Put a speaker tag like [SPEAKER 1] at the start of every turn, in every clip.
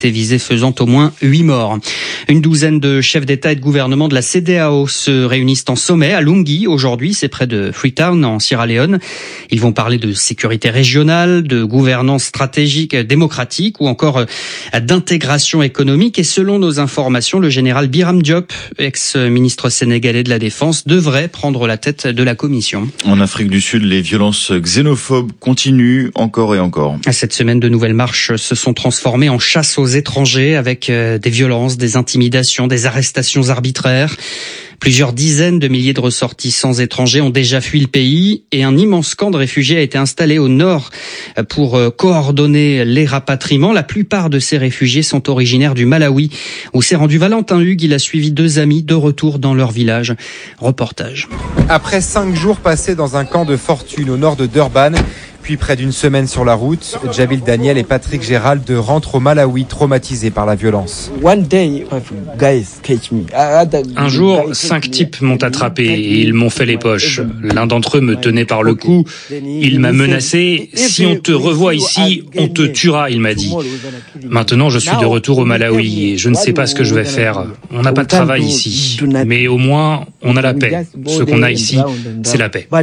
[SPEAKER 1] visée faisant au moins 8 morts. Une douzaine de chefs d'État et de gouvernement de la CEDEAO se réunissent en sommet à Lungi aujourd'hui, c'est près de Freetown en Sierra Leone. Ils vont parler de sécurité régionale, de gouvernance stratégique démocratique ou encore d'intégration économique. Et selon nos informations, le général Biram Diop, ex-ministre sénégalais de la Défense, devrait prendre la tête de la commission.
[SPEAKER 2] En Afrique du Sud, les violences xénophobes continuent encore et encore.
[SPEAKER 1] Cette semaine, de nouvelles marches se sont transformées en chasse aux étrangers avec des violences, des intimidations, des arrestations arbitraires. Plusieurs dizaines de milliers de ressortissants étrangers ont déjà fui le pays et un immense camp de réfugiés a été installé au nord pour coordonner les rapatriements. La plupart de ces réfugiés sont originaires du Malawi, où s'est rendu Valentin Hugues. Il a suivi 2 amis de retour dans leur village. Reportage.
[SPEAKER 3] Après 5 jours passés dans un camp de fortune au nord de Durban, puis près d'une semaine sur la route, Djabil Daniel et Patrick Gérald rentrent au Malawi traumatisés par la violence.
[SPEAKER 4] Un jour, 5 types m'ont attrapé et ils m'ont fait les poches. L'un d'entre eux me tenait par le cou. Il m'a menacé. Si on te revoit ici, on te tuera, il m'a dit. Maintenant, je suis de retour au Malawi et je ne sais pas ce que je vais faire. On n'a pas de travail ici. Mais au moins, on a la paix. Ce qu'on a ici, c'est la paix.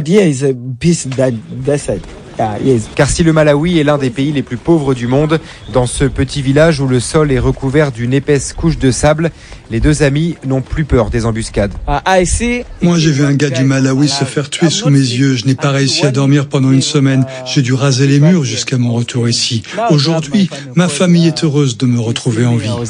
[SPEAKER 3] Car si le Malawi est l'un des pays les plus pauvres du monde, dans ce petit village où le sol est recouvert d'une épaisse couche de sable, les 2 amis n'ont plus peur des embuscades.
[SPEAKER 5] Moi, j'ai vu un gars du Malawi se faire tuer sous mes yeux. Je n'ai pas réussi à dormir pendant une semaine. J'ai dû raser les murs jusqu'à mon retour ici. Aujourd'hui, ma famille est heureuse de me retrouver en vie.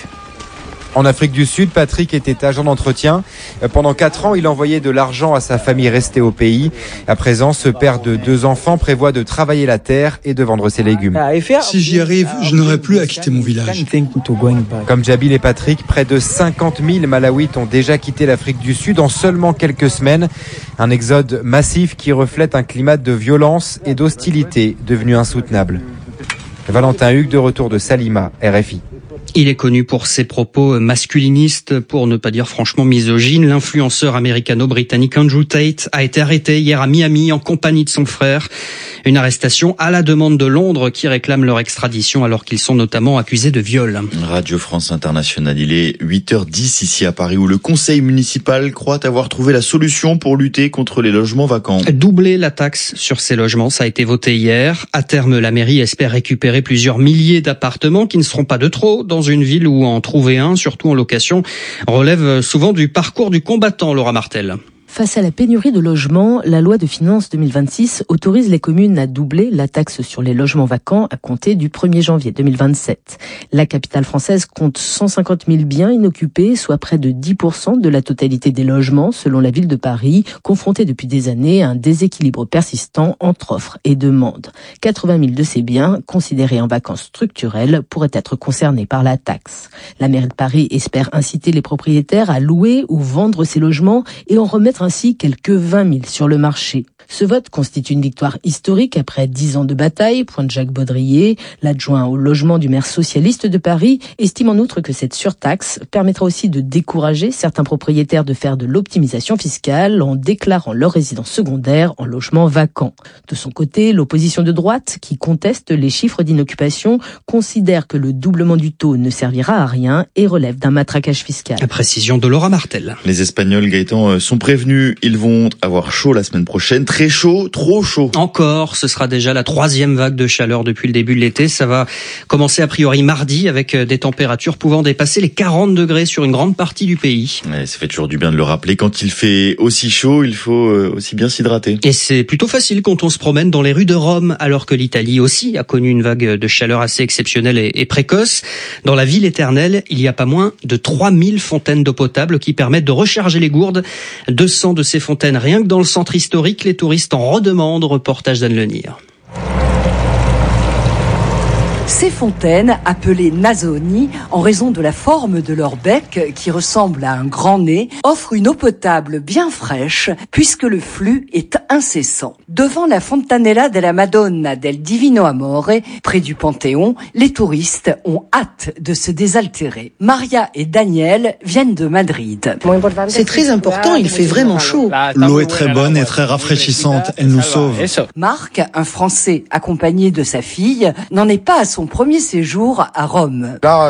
[SPEAKER 3] En Afrique du Sud, Patrick était agent d'entretien. Pendant 4 ans, il envoyait de l'argent à sa famille restée au pays. À présent, ce père de 2 enfants prévoit de travailler la terre et de vendre ses légumes.
[SPEAKER 5] Si j'y arrive, je n'aurai plus à quitter mon village.
[SPEAKER 3] Comme Djabil et Patrick, près de 50 000 Malawites ont déjà quitté l'Afrique du Sud en seulement quelques semaines. Un exode massif qui reflète un climat de violence et d'hostilité devenu insoutenable. Valentin Hugues, de retour de Salima, RFI.
[SPEAKER 1] Il est connu pour ses propos masculinistes, pour ne pas dire franchement misogynes. L'influenceur américano-britannique Andrew Tate a été arrêté hier à Miami en compagnie de son frère. Une arrestation à la demande de Londres qui réclame leur extradition alors qu'ils sont notamment accusés de viol.
[SPEAKER 2] Radio France Internationale, il est 8h10 ici à Paris où le conseil municipal croit avoir trouvé la solution pour lutter contre les logements vacants.
[SPEAKER 1] Doubler la taxe sur ces logements, ça a été voté hier. À terme, la mairie espère récupérer plusieurs milliers d'appartements qui ne seront pas de trop dans une ville où en trouver un, surtout en location, relève souvent du parcours du combattant, Laura Martel.
[SPEAKER 6] Face à la pénurie de logements, la loi de finances 2026 autorise les communes à doubler la taxe sur les logements vacants à compter du 1er janvier 2027. La capitale française compte 150 000 biens inoccupés, soit près de 10% de la totalité des logements, selon la ville de Paris, confrontée depuis des années à un déséquilibre persistant entre offre et demande. 80 000 de ces biens, considérés en vacances structurelles, pourraient être concernés par la taxe. La mairie de Paris espère inciter les propriétaires à louer ou vendre ces logements et en remettre ainsi quelques 20 000 sur le marché. Ce vote constitue une victoire historique après 10 ans de bataille, pointe Jacques Baudrier. L'adjoint au logement du maire socialiste de Paris estime en outre que cette surtaxe permettra aussi de décourager certains propriétaires de faire de l'optimisation fiscale en déclarant leur résidence secondaire en logement vacant. De son côté, l'opposition de droite, qui conteste les chiffres d'inoccupation, considère que le doublement du taux ne servira à rien et relève d'un matraquage fiscal.
[SPEAKER 1] La précision de Laura Martel.
[SPEAKER 2] Les Espagnols, Gaëtan, sont prévenus. Ils vont avoir chaud la semaine prochaine. Très chaud, trop chaud.
[SPEAKER 1] Encore, ce sera déjà la 3e vague de chaleur depuis le début de l'été. Ça va commencer a priori mardi avec des températures pouvant dépasser les 40 degrés sur une grande partie du pays.
[SPEAKER 2] Ouais, ça fait toujours du bien de le rappeler. Quand il fait aussi chaud, il faut aussi bien s'hydrater.
[SPEAKER 1] Et c'est plutôt facile quand on se promène dans les rues de Rome, alors que l'Italie aussi a connu une vague de chaleur assez exceptionnelle et précoce. Dans la ville éternelle, il y a pas moins de 3000 fontaines d'eau potable qui permettent de recharger les gourdes. 200 de ces fontaines rien que dans le centre historique. Les touristes en redemandent. Reportage d'Anne Lenir.
[SPEAKER 7] Ces fontaines, appelées nasoni, en raison de la forme de leur bec qui ressemble à un grand nez, offrent une eau potable bien fraîche puisque le flux est incessant. Devant la Fontanella della Madonna del Divino Amore, près du Panthéon, les touristes ont hâte de se désaltérer. Maria et Daniel viennent de Madrid.
[SPEAKER 8] C'est très important, il fait vraiment chaud.
[SPEAKER 9] L'eau est très bonne et très rafraîchissante, elle nous sauve.
[SPEAKER 7] Marc, un Français accompagné de sa fille, n'en est pas à son premier séjour à Rome.
[SPEAKER 10] Là,